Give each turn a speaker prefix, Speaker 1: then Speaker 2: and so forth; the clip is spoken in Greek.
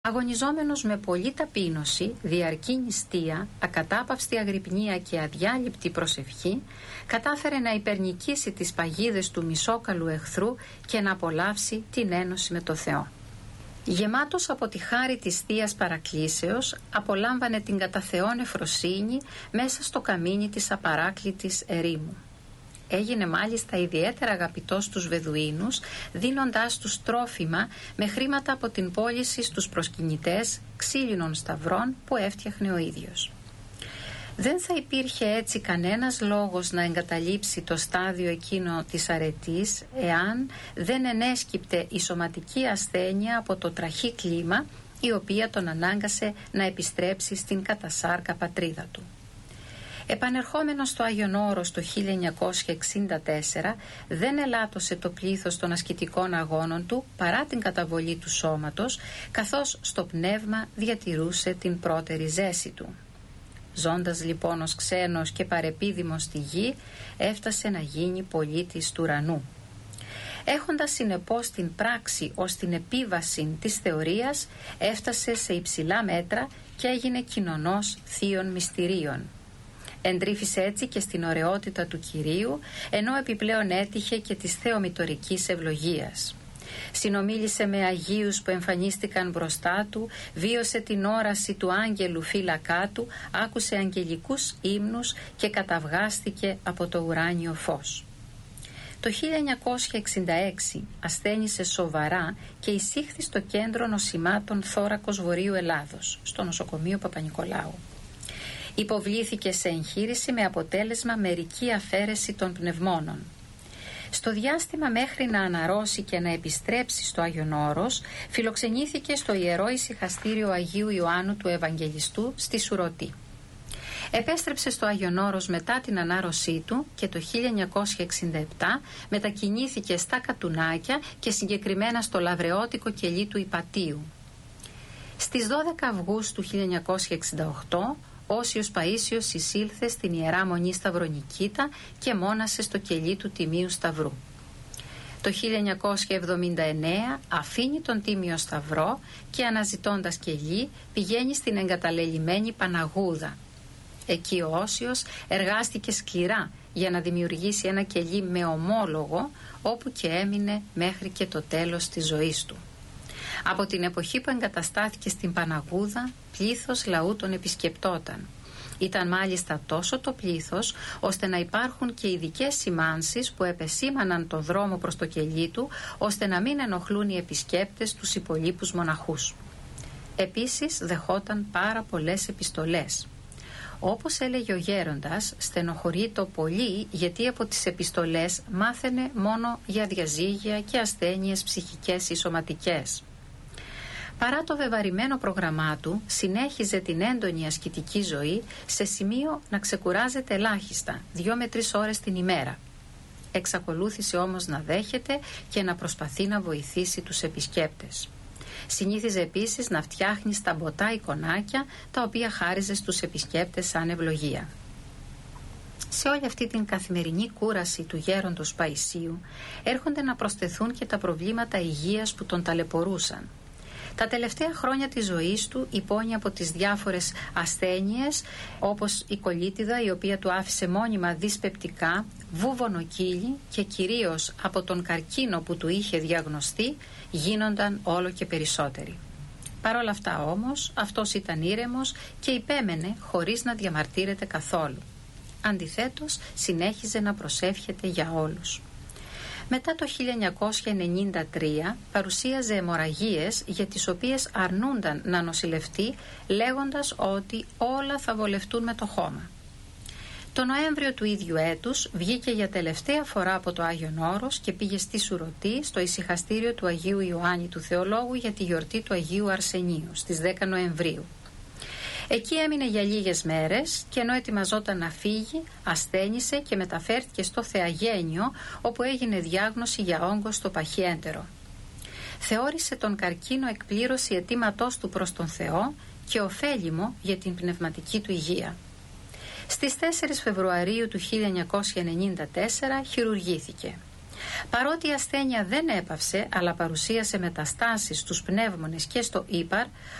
Speaker 1: Αγωνιζόμενος με πολλή ταπείνωση, διαρκή νηστεία, ακατάπαυστη αγρυπνία και αδιάλειπτη προσευχή, κατάφερε να υπερνικήσει τις παγίδες του μισόκαλου εχθρού και να απολαύσει την ένωση με το Θεό. Γεμάτος από τη χάρη της Θείας Παρακλήσεως, απολάμβανε την κατά Θεόν εφροσύνη μέσα στο καμίνι της απαράκλητης ερήμου. Έγινε μάλιστα ιδιαίτερα αγαπητός στους Βεδουίνους, δίνοντάς τους τρόφιμα με χρήματα από την πώληση στους προσκυνητές ξύλινων σταυρών που έφτιαχνε ο ίδιος. Δεν θα υπήρχε έτσι κανένας λόγος να εγκαταλείψει το στάδιο εκείνο της αρετής, εάν δεν ενέσκυπτε η σωματική ασθένεια από το τραχή κλίμα, η οποία τον ανάγκασε να επιστρέψει στην κατασάρκα πατρίδα του. Επανερχόμενος στο Άγιον Όρος το 1964, δεν ελάττωσε το πλήθος των ασκητικών αγώνων του παρά την καταβολή του σώματος, καθώς στο πνεύμα διατηρούσε την πρώτερη ζέση του. Ζώντας λοιπόν ως ξένος και παρεπίδημος στη γη, έφτασε να γίνει πολίτης του ουρανού. Έχοντας συνεπώς την πράξη ως την επίβαση της θεωρίας, έφτασε σε υψηλά μέτρα και έγινε κοινωνός θείων μυστηρίων. Εντρύφησε έτσι και στην ωραιότητα του Κυρίου, ενώ επιπλέον έτυχε και της θεομητορικής ευλογίας. Συνομίλησε με Αγίους που εμφανίστηκαν μπροστά του, βίωσε την όραση του άγγελου φύλακά του, άκουσε αγγελικούς ύμνους και καταυγάστηκε από το ουράνιο φως. Το 1966 ασθένησε σοβαρά και εισήχθη στο κέντρο νοσημάτων θώρακος Βορείου Ελλάδος, στο νοσοκομείο Παπα-Νικολάου. Υποβλήθηκε σε εγχείρηση με αποτέλεσμα μερική αφαίρεση των πνευμόνων. Στο διάστημα μέχρι να αναρρώσει και να επιστρέψει στο Άγιον Όρος, φιλοξενήθηκε στο Ιερό Ησυχαστήριο Αγίου Ιωάννου του Ευαγγελιστού στη Σουρωτή. Επέστρεψε στο Άγιον Όρος μετά την ανάρρωσή του και το 1967 μετακινήθηκε στα Κατουνάκια και συγκεκριμένα στο Λαβρεώτικο κελί του Ιπατίου. Στις 12 Αυγούστου 1968, Όσιος Παΐσιος εισήλθε στην Ιερά Μονή Σταυρονικήτα και μόνασε στο κελί του Τιμίου Σταυρού. Το 1979 αφήνει τον Τίμιο Σταυρό και αναζητώντας κελί πηγαίνει στην εγκαταλελειμμένη Παναγούδα. Εκεί ο Όσιος εργάστηκε σκληρά για να δημιουργήσει ένα κελί με ομόλογο, όπου και έμεινε μέχρι και το τέλος της ζωής του. Από την εποχή που εγκαταστάθηκε στην Παναγούδα, πλήθος λαού τον επισκεπτόταν. Ήταν μάλιστα τόσο το πλήθος, ώστε να υπάρχουν και ειδικές σημάνσεις που επεσήμαναν το δρόμο προς το κελί του, ώστε να μην ενοχλούν οι επισκέπτες τους υπολείπους μοναχούς. Επίσης δεχόταν πάρα πολλές επιστολές. Όπως έλεγε ο γέροντας, στενοχωρείτο πολύ γιατί από τις επιστολές μάθαινε μόνο για διαζύγια και ασθένειες ψυχικές ή σωματικές. Παρά το βεβαρημένο πρόγραμμά του, συνέχιζε την έντονη ασκητική ζωή σε σημείο να ξεκουράζεται ελάχιστα, 2 με 3 ώρες την ημέρα. Εξακολούθησε όμως να δέχεται και να προσπαθεί να βοηθήσει τους επισκέπτες. Συνήθιζε επίσης να φτιάχνει στα μποτά εικονάκια, τα οποία χάριζε στους επισκέπτες σαν ευλογία. Σε όλη αυτή την καθημερινή κούραση του γέροντος Παϊσίου έρχονται να προσθεθούν και τα προβλήματα υγείας που τον ταλαιπωρούσαν. Τα τελευταία χρόνια της ζωής του υπόνει από τις διάφορες ασθένειες, όπως η κολίτιδα, η οποία του άφησε μόνιμα δυσπεπτικά, βούβονοκύλι, και κυρίως από τον καρκίνο που του είχε διαγνωστεί γίνονταν όλο και περισσότεροι. Παρ' όλα αυτά όμως αυτός ήταν ήρεμος και υπέμενε χωρίς να διαμαρτύρεται καθόλου. Αντιθέτως συνέχιζε να προσεύχεται για όλους. Μετά το 1993 παρουσίαζε αιμορραγίες για τις οποίες αρνούνταν να νοσηλευτεί, λέγοντας ότι όλα θα βολευτούν με το χώμα. Το Νοέμβριο του ίδιου έτους βγήκε για τελευταία φορά από το Άγιον Όρος και πήγε στη Σουρωτή, στο ησυχαστήριο του Αγίου Ιωάννη του Θεολόγου, για τη γιορτή του Αγίου Αρσενίου στις 10 Νοεμβρίου. Εκεί έμεινε για λίγες μέρες και ενώ ετοιμαζόταν να φύγει, ασθένησε και μεταφέρθηκε στο Θεαγένιο, όπου έγινε διάγνωση για όγκο στο παχιέντερο. Θεώρησε τον καρκίνο εκπλήρωση αιτήματός του προς τον Θεό και ωφέλιμο για την πνευματική του υγεία. Στις 4 Φεβρουαρίου του 1994 χειρουργήθηκε. Παρότι η ασθένεια δεν έπαυσε, αλλά παρουσίασε μεταστάσεις στους πνεύμονες και στο ύπαρ,